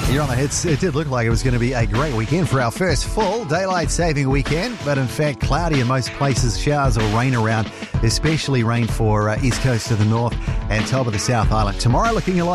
You're on the hits. It did look like it was going to be a great weekend for our first full daylight saving weekend, but in fact, cloudy in most places, showers or rain around, especially rain for east coast to the north and top of the South Island. Tomorrow looking a lot